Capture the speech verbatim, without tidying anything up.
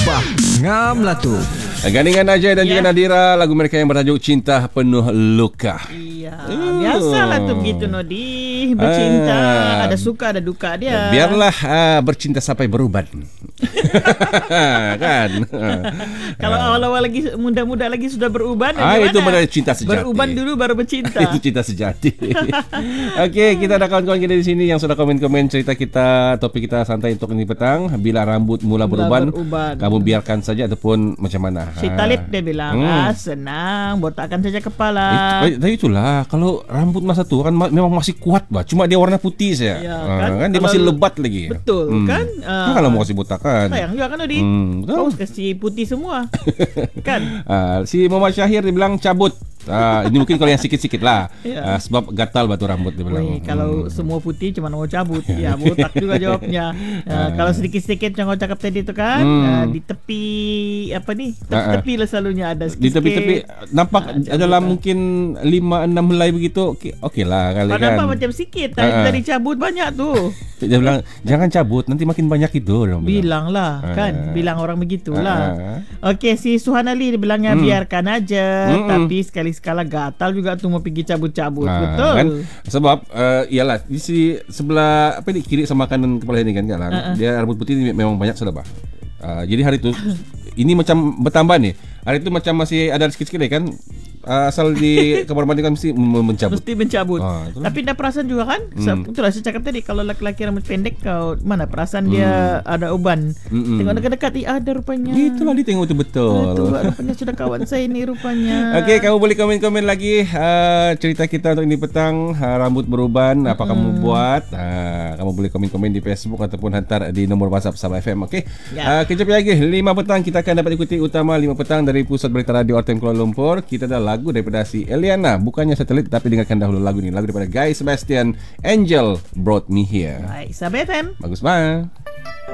Bah, ngam lah tu. Gandingan Ajay dan Ya. juga Nadira, lagu mereka yang bertajuk Cinta Penuh Luka. Iya, Hmm. biasalah tu begitu Nodi. Bercinta, Ah. ada suka ada duka dia. Biarlah uh, bercinta sampai beruban. Kan? Kalau awal-awal lagi muda-muda lagi sudah beruban, Ah, gimana? itu benar cinta sejati. Beruban dulu baru bercinta. Itu cinta sejati. Okey, kita ada kawan-kawan kita di sini yang sudah komen-komen cerita kita, topik kita santai untuk ini petang. Bila rambut mula, Mula beruban, beruban. kamu biarkan saja ataupun macam mana? Si Talib dia bilang, Hmm. ah senang, botakkan saja kepala. Eh, tapi itulah, kalau rambut masa tu kan ma- memang masih kuat bah. Cuma dia warna putih saja. Ya, Ah, kan? kan dia Kalau- masih lebat lagi. Betul, kan? Ah. Kan kalau mau kasih botakan. Sayang juga kan Nodi. Hmm, betul. Kau kasih putih semua. Kan? Ah, si Muhammad Syahir dia bilang cabut. Ah, ini mungkin kalau yang sikit-sikit lah. Ya. Ah, sebab gatal batu rambut dia bilang. Weh, kalau Hmm. semua putih cuma mau cabut, ya botak juga jawabnya. Uh, kalau sedikit-sedikit yang kau cakap tadi tu kan, Hmm. uh, di tepi apa ni? Tepi-tepi lah selalunya ada Di sedikit. tepi-tepi nampak Ah, adalah cabut. mungkin lima enam helai begitu. Okey okey lah kali Pada kan. apa macam sikit, tadi, Ah, ah. tadi cabut banyak tu. Dia bilang jangan cabut nanti makin banyak itu dia bilang. Bilang lah kan, Ah. bilang orang begitulah. Ah. Okey, si Suhan Ali dia bilangnya Hmm. biarkan aja, Mm-mm. tapi sekali-sekala gatal juga tu mau pergi cabut-cabut. Nah, Betul. kan sebab uh, iyalah di si sebelah apa ni kiri sama kanan kepala ini kan kan Uh-uh. dia rambut putih ni memang banyak sudah bah. Uh, jadi hari tu ini macam bertambah nih. Hari tu macam masih ada sikit-sikit deh kan. Uh, asal di kamar mandi kan mesti men- mencabut. Mesti mencabut. Ah, itulah. Tapi dah perasan juga kan? Hmm. Itulah saya cakap tadi, kalau laki-laki rambut pendek kau mana perasan dia ada uban. Mm-mm. Tengok dekat-dekat, eh ada rupanya. Itulah dia tengok tu betul. Ah, tu rupanya sudah kawan saya ni rupanya. Okey, kamu boleh komen-komen lagi uh, cerita kita untuk ini petang. Uh, rambut beruban, apa Hmm. kamu buat? Uh, kamu boleh komen-komen di Facebook ataupun hantar di nombor WhatsApp Sabah F M. Okey. Ya. Uh, kejap lagi lima petang kita akan dapat ikuti utama lima petang dari Pusat Berita Radio R T M Kuala Lumpur. Kita ada lagu daripada si Eliana, bukannya satelit tapi dengarkan dahulu lagu ni. Lagu daripada Guy Sebastian, Angel Brought Me Here. Baik, Sabah F M. Bagus banget.